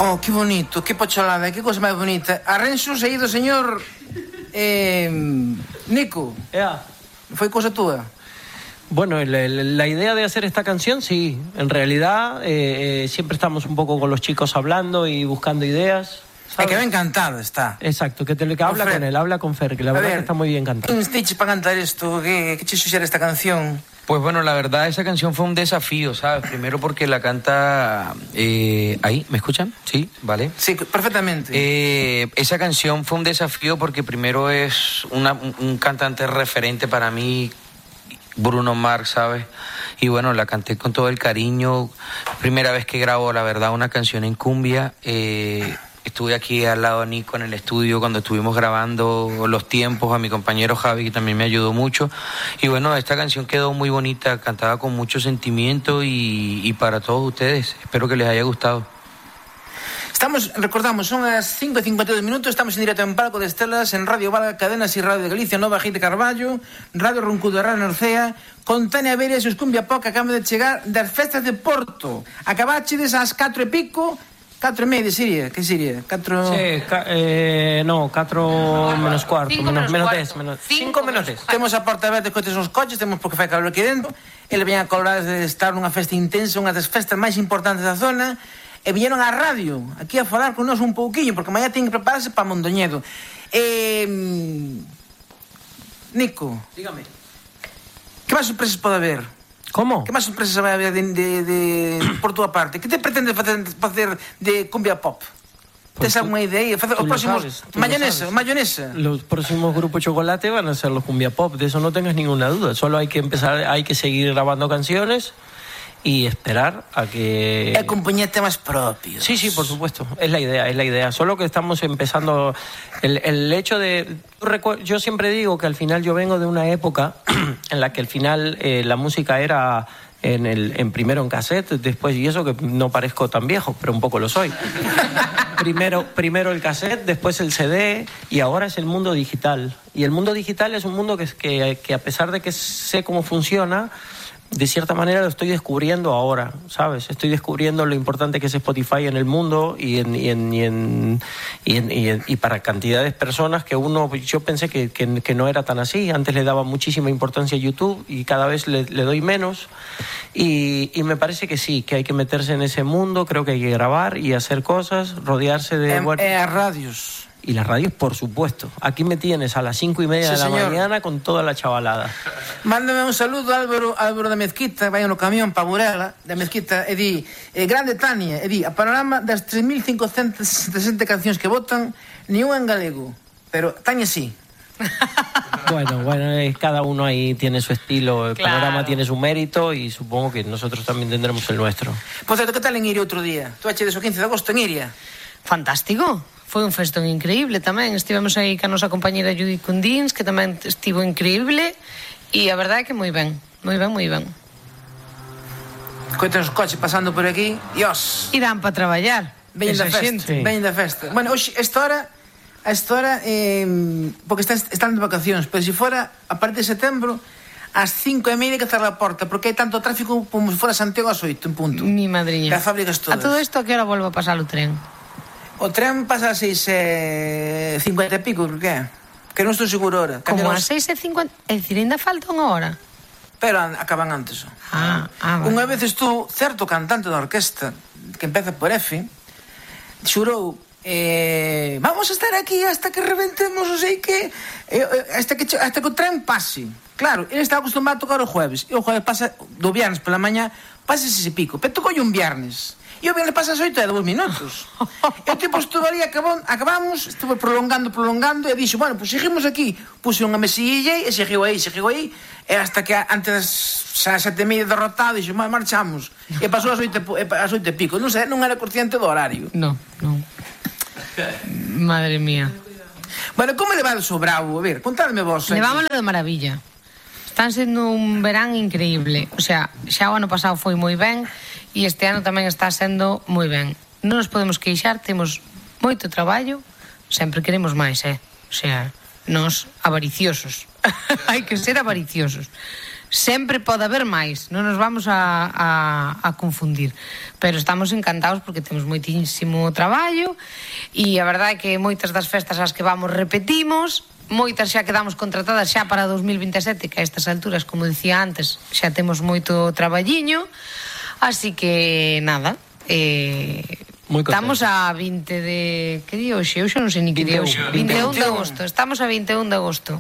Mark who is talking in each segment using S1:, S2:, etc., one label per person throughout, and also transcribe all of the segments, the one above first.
S1: Oh, que bonito, que pocholada, que cosa máis bonita. Arranxos aí do señor Nico. Foi cosa túa?
S2: Bueno, la idea de hacer esta canción, sí. En realidad, siempre estamos un poco con los chicos hablando y buscando ideas.
S1: ¿Sabes? Que ben cantado está.
S2: Exacto, que habla con él, habla con Fer, que la verdad que está muy bien cantado.
S1: ¿Quién te para cantar esto? ¿Qué te sugiere esta canción?
S3: Pues bueno, la verdad esa canción fue un desafío, ¿sabes? Primero porque la canta... ¿Ahí? ¿Me escuchan? Sí, vale.
S1: Sí, perfectamente.
S3: Esa canción fue un desafío porque primero es un cantante referente para mí, Bruno Mars, ¿sabes? Y bueno, la canté con todo el cariño. Primera vez que grabo, la verdad, una canción en cumbia. Estuve aquí al lado de Nico en el estudio cuando estuvimos grabando los tiempos, a mi compañero Javi, que también me ayudó mucho. Y bueno, esta canción quedó muy bonita, cantada con mucho sentimiento y para todos ustedes. Espero que les haya gustado.
S1: Recordamos, son as 5:52 minutos, estamos en directo en Palco de Estelas, en Radio Valga, Cadenas y Radio de Galicia, Nova Gite Carballo, Radio Roncudo de Radio Norcea, con Tania Veres e os Cumbia Pop, que acaban de chegar das festas de Porto. Acabachedes ás 4:30, 4:30 sería, que sería? 4...
S2: Sí, no, 4 menos cuarto, menos 10, 5 menos 10.
S1: Temos a porta aberta coches nos coches, temos porque fai calor aquí dentro. Ele veña a colarar de estar nunha festa intensa, unha das festas máis importantes da zona. E viñeron á radio aquí a falar con nós un pouquiño, porque mañá ten que prepararse para Mondoñedo. Nico,
S2: dígame,
S1: que máis sorpresas pode haber?
S2: ¿Cómo?
S1: Que máis sorpresas vai haber por túa parte? Que te pretendes facer de cumbia pop? Pues ¿tens alguna idea? Os próximos... Mayonesa.
S2: Los próximos grupos Chocolate van a ser los cumbia pop, de eso no tengas ninguna duda. Solo hay que empezar, hay que seguir grabando canciones y esperar a que...
S1: compoñer temas propios.
S2: Sí, por supuesto, es la idea. Solo que estamos empezando... El hecho de... Yo siempre digo que al final yo vengo de una época en la que al final la música era primero en cassette, después, y eso que no parezco tan viejo, pero un poco lo soy. Primero el cassette, después el CD, y ahora es el mundo digital. Y el mundo digital es un mundo que a pesar de que sé cómo funciona, de cierta manera lo estoy descubriendo ahora, ¿sabes? Estoy descubriendo lo importante que es Spotify en el mundo y para cantidades de personas que yo pensé que no era tan así. Antes le daba muchísima importancia a YouTube y cada vez le doy menos. Y me parece que sí, que hay que meterse en ese mundo, creo que hay que grabar y hacer cosas, rodearse de...
S1: radios.
S2: Y las radios, por supuesto. Aquí me tienes a las 5:30 de la mañana con toda la chavalada.
S1: Mándame un saludo a Álvaro da Mezquita, vai no camión para Burela da Mezquita, e di, grande Tania, e di, a panorama das 3.560 cancións que votan, ni unha en galego, pero Tania sí.
S2: Bueno, cada uno ahí tiene su estilo, el panorama tiene su mérito y supongo que nosotros también tendremos el nuestro.
S1: Por cierto, que tal en Iria outro día? Tú eches o 15 de agosto en Iria?
S4: Fantástico. Foi un festón increíble tamén. Estivemos aí ca nosa compañera Judith Cundins, que tamén estivo increíble, e a verdade é que moi ben.
S1: Coitan os coches pasando por aquí, Dios.
S4: Irán para traballar.
S1: Veñen da festa. Bueno, hoxe, esta hora, porque están de vacacións, pero se fora a partir de setembro, ás 5:30 que cerrar a porta, porque hai tanto tráfico como se fora Santiago ás 8 en punto.
S4: Mi madriña.
S1: Das fábricas todas.
S4: A todo isto, a que hora volve a pasar o tren?
S1: O tren pasa a 6:50 e pico, por que? Que non estou seguro ahora.
S4: Como a 6:50? É dicir, ainda falta unha hora.
S1: Pero acaban antes.
S4: Vale.
S1: Unha vez estou, certo cantante da orquesta, que empeza por F, xurou, vamos a estar aquí hasta que reventemos, non sei que, hasta que o tren pase. Claro, ele está acostumado a tocar o jueves, e o jueves pasa, do viernes pola mañá, pasa ese pico, pero tocou un viernes. E o viernes pasa 8 e 2 minutos. E o tipo estuvo ali, acabamos, estuvo prolongando, e dixo, bueno, pues seguimos aquí. Puse unha mesilla e seguiu aí. E hasta que antes das 7:30 derrotado, dixo, marchamos. E pasou as 8 e pico. Non sei, non era consciente do horario.
S4: Non. Madre mía.
S1: Bueno, como levades o Bravo? A ver, contadme vos.
S4: Levámoslo de maravilla. Están sendo un verán increíble. O sea, xa o ano pasado foi moi ben, e este ano tamén está sendo moi ben. Non nos podemos queixar, temos moito traballo, sempre queremos máis, O sea, nos avariciosos. Hai que ser avariciosos. sempre pode haber máis, non nos vamos a confundir, pero estamos encantados porque temos moitísimo traballo e a verdade é que moitas das festas ás que vamos repetimos, moitas xa quedamos contratadas xa para 2027, que a estas alturas, como dicía antes, xa temos moito traballiño, así que nada, estamos a 20 de... que día hoxe? Hoxe non sei ni que día hoxe. 21 de agosto, estamos a 21 de agosto.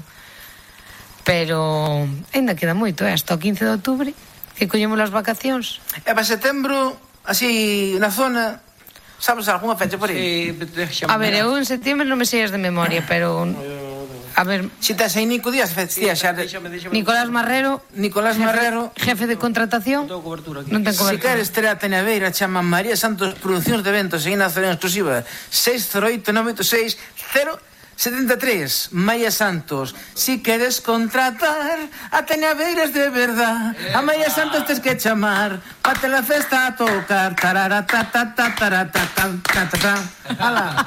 S4: Pero ainda queda moito, hasta o 15 de outubro que collemos as vacacións.
S1: E para setembro, así, na zona, sabes algunha fecha por aí?
S4: A ver, eu en setembro non me sei as de memoria, pero... A ver...
S1: Si tes aí Nico Díaz,
S4: Nicolás Marrero, jefe de contratación. Non ten cobertura.
S1: Si queres ter a Teneveira, chaman María Santos Produccións de Eventos e inauguración exclusiva 608-986-073. María Santos, si queres contratar a Tenebeiras de verdad, a María Santos tes que chamar pa te la festa a tocar. Ala.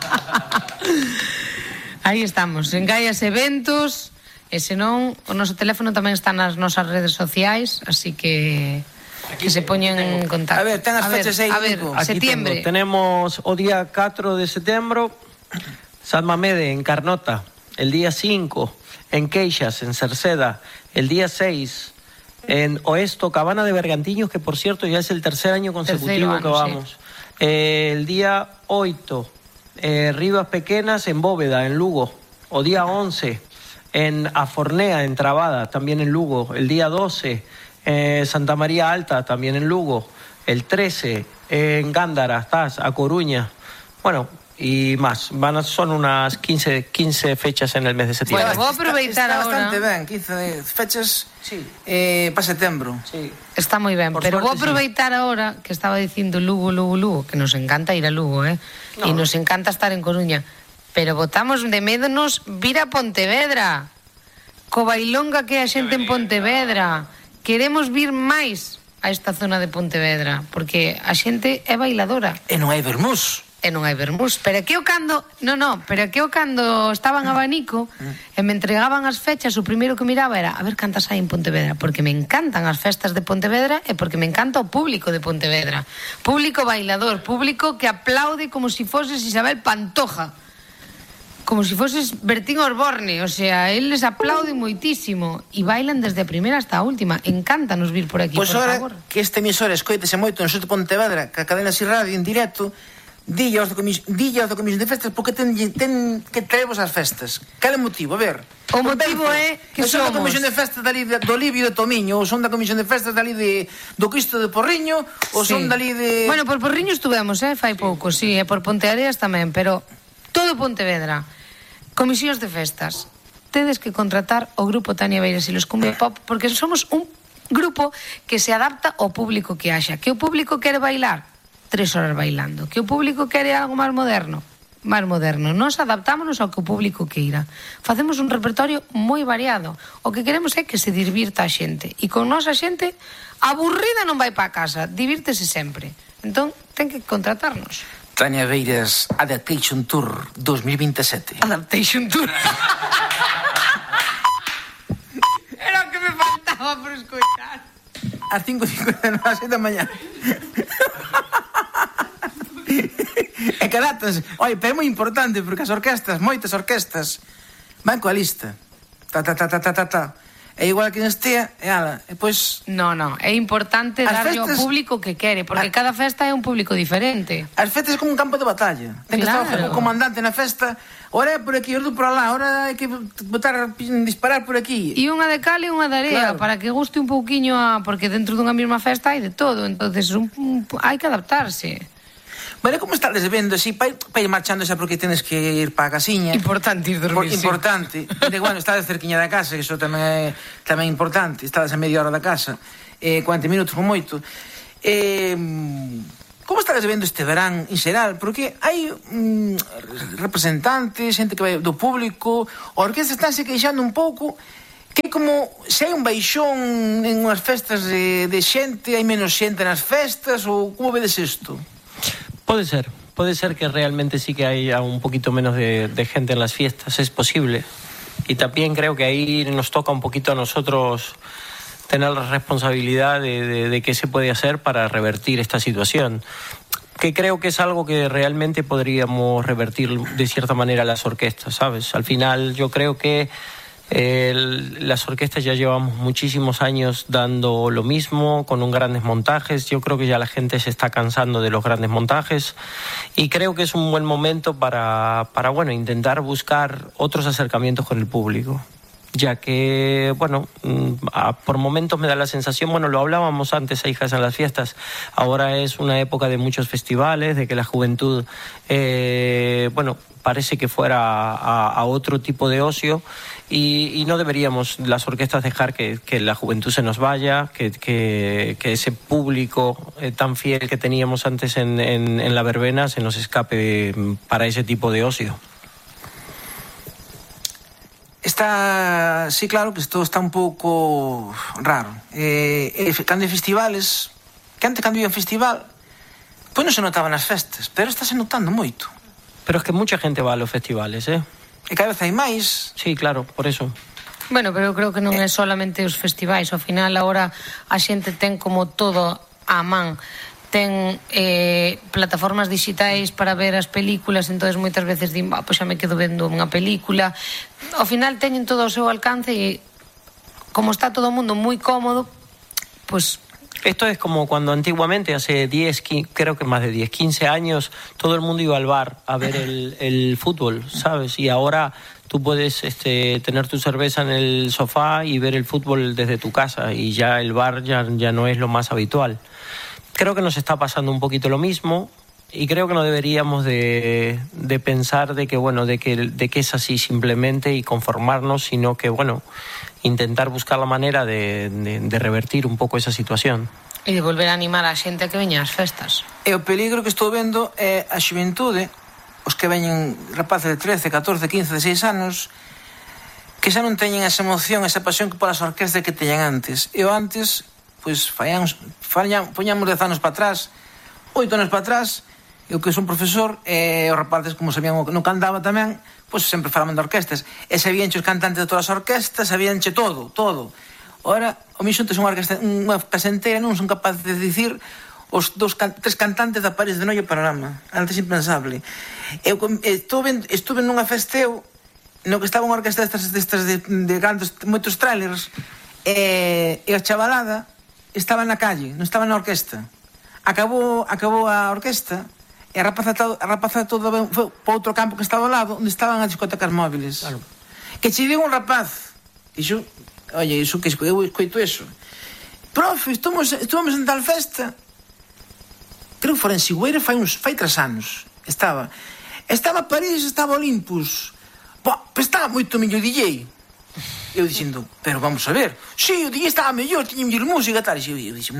S4: Aí estamos, en Gaias Eventos, e senón o noso teléfono tamén está nas nosas redes sociais, así que se poñen en contacto.
S1: A ver, ten as fechas aí,
S4: Nico. Septiembre.
S2: Tenemos o día 4 de setembro, San Mamede, en Carnota. El día 5, en Queixas, en Cerceda. El día 6, en Oesto, Cabana de Bergantiños, que por cierto ya es el tercer año consecutivo que vamos. Sí. El día 8, Rivas Pequenas, en Bóveda, en Lugo. O día 11, en Afornea, en Trabada, también en Lugo. El día 12, Santa María Alta, también en Lugo. El 13, en Gándara, estás, A Coruña. Bueno, y más. Son unas 15 fechas en el mes de septiembre.
S4: Bueno, voy a aproveitar
S1: está
S4: ahora.
S1: Bastante ben, 15 fechas
S2: sí.
S1: Para setembro.
S2: Sí.
S4: Está moi ben, pero vou aproveitar ahora que estaba dicindo Lugo, que nos encanta ir a Lugo, e nos encanta estar en Coruña, pero botamos de medo nos vir a Pontevedra, co bailonga que a xente en Pontevedra. Queremos vir máis a esta zona de Pontevedra, porque a xente é bailadora.
S1: E non hai vermús.
S4: Pero que o cando estaba en abanico e me entregaban as fechas, o primeiro que miraba era a ver cantas hai en Pontevedra, porque me encantan as festas de Pontevedra e porque me encanta o público de Pontevedra, público bailador, público que aplaude como si foses Isabel Pantoja, como si foses Bertín Osborne, o sea, eles aplauden moitísimo e bailan desde a primeira hasta a última. Encántanos vir por aquí,
S1: por
S4: favor.
S1: Que este emisor escoitese moito no Sur de Pontevedra, que a cadena Si Radio en directo, dille aos da Comisión de Festas porque ten que traervos as festas. Cal é o motivo? A ver.
S4: O motivo é que
S1: son
S4: somos...
S1: da Comisión de Festas dali do Livio de Tomiño, ou son da Comisión de Festas dali do Cristo de Porriño, ou son dali de...
S4: Bueno, por Porriño estuvemos, fai pouco, sí, e por Ponteareas tamén, pero todo Pontevedra. Comisións de Festas. Tedes que contratar o grupo Tania Beiras e los Cumbia Pop porque somos un grupo que se adapta ao público que haxa. Que o público quere bailar 3 horas bailando. Que o público quere algo máis moderno. Nos adaptámonos ao que o público queira. Facemos un repertorio moi variado. O que queremos é que se divirta a xente. E con nosa xente, aburrida non vai para casa. Divírtese sempre. Entón, ten que contratarnos.
S1: Tania Beiras Adaptation Tour 2027.
S4: Adaptation Tour. Era o que me faltaba por escoitar.
S1: As 5:59 ás 7 da mañá. E que datas, oi, pero é moi importante porque as orquestas, moitas orquestas van coa lista. É igual que en Estea, e ala, e pois...
S4: No, é importante darlle ao público que quere, porque cada festa é un público diferente.
S1: As festas é como un campo de batalla. Ten que estar o comandante na festa, ora é por aquí, ora por alá, ora hai que disparar por aquí.
S4: E unha de cal e unha de area, para que guste un pouquiño porque dentro dunha mesma festa hai de todo, entonces hai que adaptarse.
S1: Bueno, como estades vendo así, para ir marchando xa porque tenes que ir para a casiña.
S4: Importante ir dormir,
S1: Importante. Bueno, estades cerquiña da casa, que iso tamén é importante. Estades a media hora da casa, 40 minutos con moito. Como estades vendo este verán en xeral? Porque hai representantes, xente que vai do público, a orquesta estánse queixando un pouco que como se hai un baixón en unhas festas de xente, hai menos xente nas festas, ou como vedes isto?
S2: Puede ser que realmente sí que haya un poquito menos de gente en las fiestas, es posible. Y también creo que ahí nos toca un poquito a nosotros tener la responsabilidad de qué se puede hacer para revertir esta situación, que creo que es algo que realmente podríamos revertir de cierta manera las orquestas, ¿sabes? Al final yo creo que las orquestas ya llevamos muchísimos años dando lo mismo, con grandes montajes. Yo creo que ya la gente se está cansando de los grandes montajes y creo que es un buen momento para bueno, intentar buscar otros acercamientos con el público. Ya que, bueno, por momentos me da la sensación, bueno, lo hablábamos antes a Hijas en las Fiestas, ahora es una época de muchos festivales, de que la juventud, bueno, parece que fuera a otro tipo de ocio y no deberíamos las orquestas dejar que la juventud se nos vaya, que ese público tan fiel que teníamos antes en la verbena se nos escape para ese tipo de ocio.
S1: Está, sí, claro que isto está un pouco raro. Cando hai festivales, que antes cando había un festival, pois non se notaba nas festas, pero está se notando moito.
S2: Pero es que mucha gente va a los festivales, ¿eh?
S1: E cada vez hai máis.
S2: Sí, claro, por eso.
S4: Bueno, pero eu creo que non é solamente os festivais. Ao final, agora a xente ten como todo á man. Ten plataformas digitais para ver as películas, entonces moitas veces din, pois xa me quedo vendo unha película. Ao final teñen todo ao seu alcance e como está todo o mundo moi cómodo, pues...
S2: Esto es como cuando antiguamente, hace 10, creo que más de 10, 15 años, todo el mundo iba al bar a ver el fútbol, ¿sabes? Y ahora tú puedes tener tu cerveza en el sofá y ver el fútbol desde tu casa y ya el bar ya no es lo más habitual. Creo que nos está pasando un poquito lo mismo y creo que no deberíamos de pensar de que, bueno, de que es así simplemente y conformarnos, sino que, bueno, intentar buscar la manera de revertir un pouco esa situación.
S4: E de volver a animar a xente a que veña ás festas.
S1: E o peligro que estou vendo é a xuventude, os que veñen rapaces de 13, 14, 15, 16 anos, que xa non teñen esa emoción, esa pasión que polas orquestas que teñan antes. E o antes, pois, poñamos 10 anos para atrás, 8 anos para atrás, eu que son profesor, e os rapaces, como sabían no que andaba tamén, pois sempre falaban de orquestas, e sabíanche os cantantes de todas as orquestas, sabíanche todo. Ora, o mismo tes unha casa entera, non son capaces de dicir os tres cantantes da París de Noia Panorama, antes impensable. Eu estuve nunha festeo no que estaba unha orquesta destas de grandes, moitos trailers, e a chavalada estaba na calle, non estaba na orquesta. Acabou a orquesta e a rapaza toda foi para outro campo que estaba ao lado, onde estaban as discotecas móviles. Claro. Que che digo un rapaz, dixo, oye, iso que eu escoito eso. Profe, estuvemos en tal festa. Creo que fora en Sigüeira fai 3 anos. Estaba París, estaba Olympus. Pues estaba moito mellor DJ. Eu dicindo, pero vamos a ver. Sí, o DJ estaba mellor, tiña mellor música e tal. E eu dixo,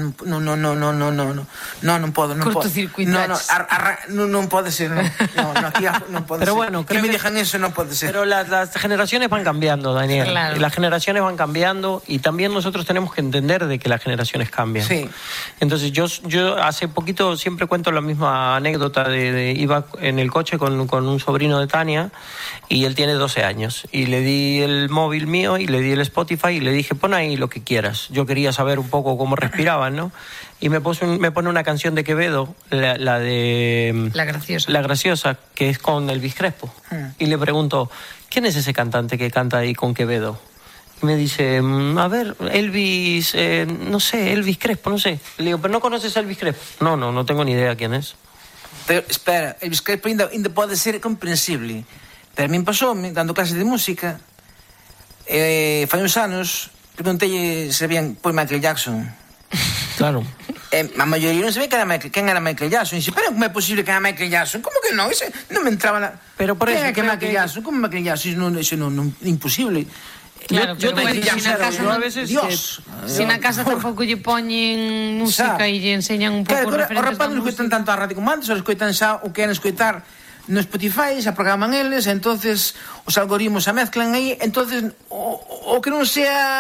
S1: non podo.
S4: Cortocircuitax.
S1: Non pode ser, aquí non pode
S2: pero
S1: ser.
S2: Bueno,
S1: que me digan eso non pode ser.
S2: Pero las generaciones van cambiando, Daniel.
S4: Claro.
S2: Las generaciones van cambiando y también nosotros tenemos que entender de que las generaciones cambian.
S1: Sí.
S2: Entonces yo hace poquito siempre cuento la misma anécdota iba en el coche con un sobrino de Tania y él tiene 12 años y le di el móvil mío y le di el Spotify y le dije, pon ahí lo que quieras. Yo quería saber un poco cómo respiraban, ¿no? Y me pone una canción de Quevedo, la de...
S4: La Graciosa.
S2: La Graciosa, que es con Elvis Crespo. Y le pregunto, ¿quién es ese cantante que canta ahí con Quevedo? Y me dice, a ver, Elvis, no sé, Elvis Crespo, no sé. Le digo, ¿pero no conoces a Elvis Crespo? No tengo ni idea quién es.
S1: Pero, espera, Elvis Crespo ainda pode ser comprensible. Pero a min pasoume, dando clases de música, fai uns anos, preguntei se sabían por Michael Jackson.
S2: Claro.
S1: A maioría non sabía quen era Michael Jackson. E dixo, pero como é posible que era Michael Jackson? Como que non? Ese non me entraba na...
S2: Pero por
S1: quen
S2: eso
S1: é que Michael Jackson? Como Michael Jackson? Eso non imposible.
S4: Claro,
S2: yo
S4: pero
S2: te
S4: bueno,
S2: diría,
S4: si na casa
S2: yo a veces
S1: Dios.
S4: Si na casa tampouco lle poñen música e lle enseñan un pouco
S1: claro,
S4: referentes
S1: os rapazes non escoitan tanto a radio como antes, os escoitan xa o que queren escoitar no Spotify, xa programan eles, entonces os algoritmos se mezclan aí, entonces o que non sea